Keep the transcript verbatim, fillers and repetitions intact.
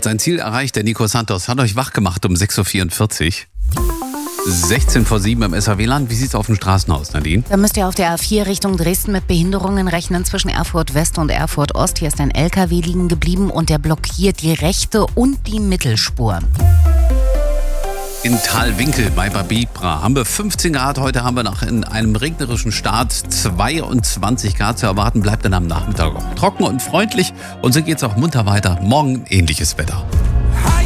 hat sein Ziel erreicht. Der Nico Santos hat euch wach gemacht um sechs Uhr vierundvierzig. sechzehn vor sieben im S R W-Land. Wie sieht es auf den Straßen aus, Nadine? Da müsst ihr auf der A vier Richtung Dresden mit Behinderungen rechnen zwischen Erfurt West und Erfurt Ost. Hier ist ein L K W liegen geblieben und der blockiert die rechte und die Mittelspur. In Talwinkel bei Babibra haben wir fünfzehn Grad. Heute haben wir nach in einem regnerischen Start zweiundzwanzig Grad zu erwarten. Bleibt dann am Nachmittag auch trocken und freundlich. Und so geht es auch munter weiter. Morgen ähnliches Wetter.